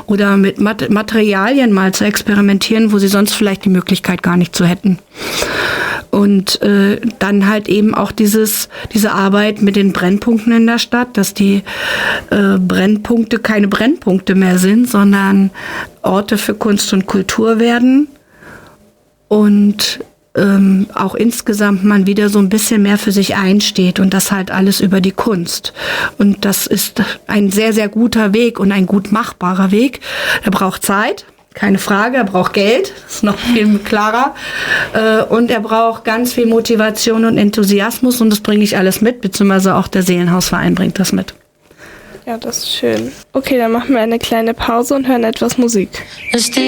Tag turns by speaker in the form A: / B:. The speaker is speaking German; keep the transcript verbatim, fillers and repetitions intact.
A: oder mit Mat- Materialien mal zu experimentieren, wo sie sonst vielleicht die Möglichkeit gar nicht zu hätten. Und äh, dann halt eben auch dieses diese Arbeit mit den Brennpunkten in der Stadt, dass die äh, Brennpunkte keine Brennpunkte mehr sind, sondern Orte für Kunst und Kultur werden und ähm, auch insgesamt man wieder so ein bisschen mehr für sich einsteht und das halt alles über die Kunst. Und das ist ein sehr, sehr guter Weg und ein gut machbarer Weg. Er braucht Zeit. Keine Frage, er braucht Geld, das ist noch viel klarer. Äh, und er braucht ganz viel Motivation und Enthusiasmus und das bringe ich alles mit, beziehungsweise auch der Seelenhausverein bringt das mit.
B: Ja, das ist schön. Okay, dann machen wir eine kleine Pause und hören etwas Musik.